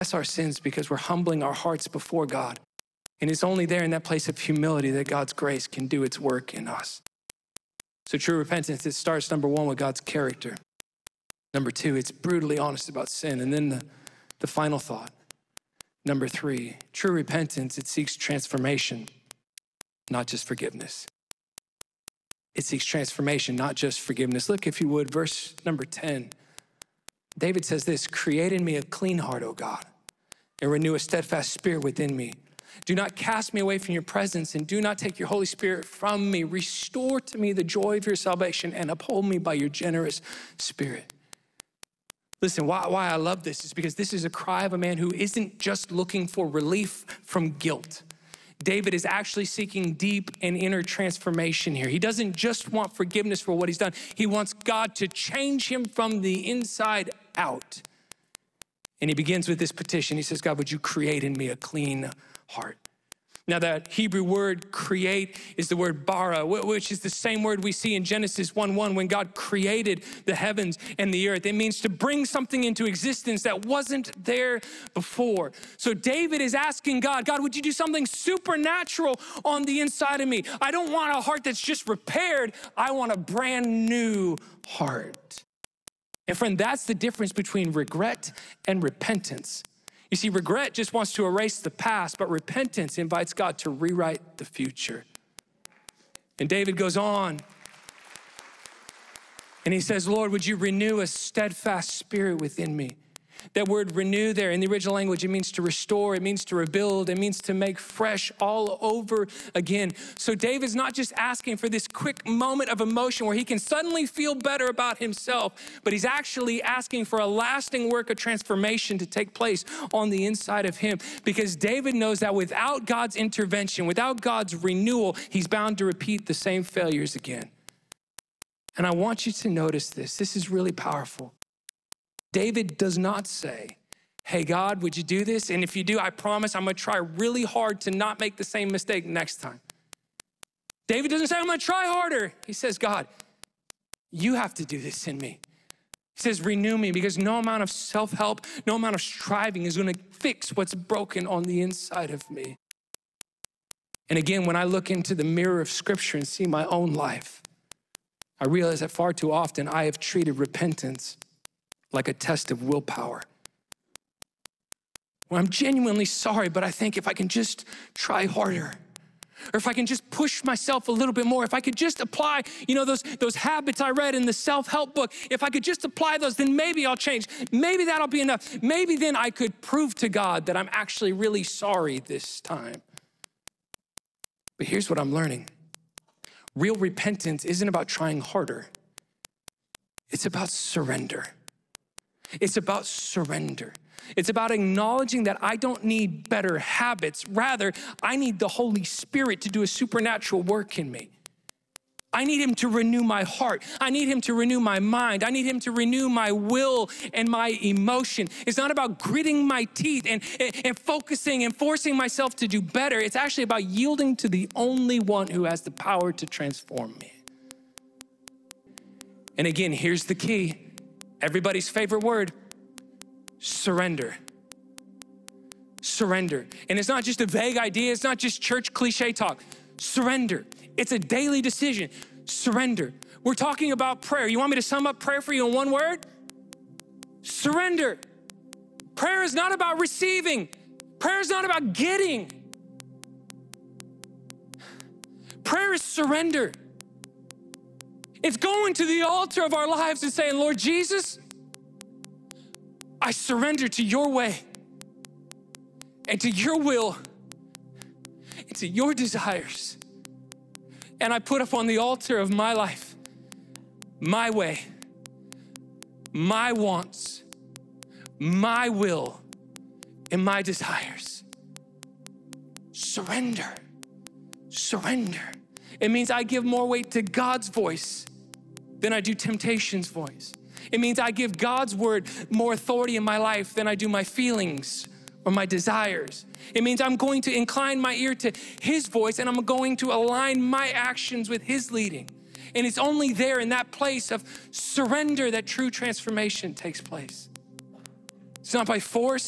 our sins because we're humbling our hearts before God. And it's only there in that place of humility that God's grace can do its work in us. So true repentance, it starts, number one, with God's character. Number two, it's brutally honest about sin. And then the final thought, number three, true repentance, it seeks transformation, not just forgiveness. It seeks transformation, not just forgiveness. Look, if you would, verse number 10. David says this, create in me a clean heart, O God, and renew a steadfast spirit within me. Do not cast me away from your presence, and do not take your Holy Spirit from me. Restore to me the joy of your salvation and uphold me by your generous spirit. Listen, why I love this is because this is a cry of a man who isn't just looking for relief from guilt. David is actually seeking deep and inner transformation here. He doesn't just want forgiveness for what he's done. He wants God to change him from the inside out. And he begins with this petition. He says, God, would you create in me a clean heart? Now that Hebrew word create is the word bara, which is the same word we see in Genesis 1:1 when God created the heavens and the earth. It means to bring something into existence that wasn't there before. So David is asking God, would you do something supernatural on the inside of me? I don't want a heart that's just repaired. I want a brand new heart. And friend, that's the difference between regret and repentance. You see, regret just wants to erase the past, but repentance invites God to rewrite the future. And David goes on, and he says, Lord, would you renew a steadfast spirit within me? That word renew there in the original language, it means to restore, it means to rebuild, it means to make fresh all over again. So David's not just asking for this quick moment of emotion where he can suddenly feel better about himself, but he's actually asking for a lasting work of transformation to take place on the inside of him, because David knows that without God's intervention, without God's renewal, he's bound to repeat the same failures again. And I want you to notice this. This is really powerful. David does not say, hey, God, would you do this? And if you do, I promise I'm gonna try really hard to not make the same mistake next time. David doesn't say, I'm gonna try harder. He says, God, you have to do this in me. He says, renew me, because no amount of self-help, no amount of striving is gonna fix what's broken on the inside of me. And again, when I look into the mirror of Scripture and see my own life, I realize that far too often I have treated repentance like a test of willpower. Well, I'm genuinely sorry, but I think if I can just try harder, or if I can just push myself a little bit more, if I could just apply, those habits I read in the self-help book, if I could just apply those, then maybe I'll change. Maybe that'll be enough. Maybe then I could prove to God that I'm actually really sorry this time. But here's what I'm learning. Real repentance isn't about trying harder. It's about surrender. It's about surrender. It's about acknowledging that I don't need better habits. Rather, I need the Holy Spirit to do a supernatural work in me. I need him to renew my heart. I need him to renew my mind. I need him to renew my will and my emotion. It's not about gritting my teeth and focusing and forcing myself to do better. It's actually about yielding to the only one who has the power to transform me. And again, here's the key. Everybody's favorite word, surrender. Surrender. And it's not just a vague idea. It's not just church cliche talk. Surrender. It's a daily decision. Surrender. We're talking about prayer. You want me to sum up prayer for you in one word? Surrender. Prayer is not about receiving. Prayer is not about getting. Prayer is surrender. It's going to the altar of our lives and saying, Lord Jesus, I surrender to your way and to your will and to your desires. And I put up on the altar of my life, my way, my wants, my will, and my desires. Surrender. Surrender. It means I give more weight to God's voice than I do temptation's voice. It means I give God's word more authority in my life than I do my feelings or my desires. It means I'm going to incline my ear to his voice, and I'm going to align my actions with his leading. And it's only there in that place of surrender that true transformation takes place. It's not by force.